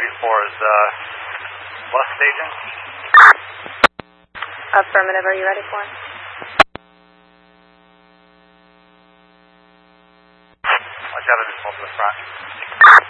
is bus station. Affirmative, are you ready for? Watch out, I just pulled to the front.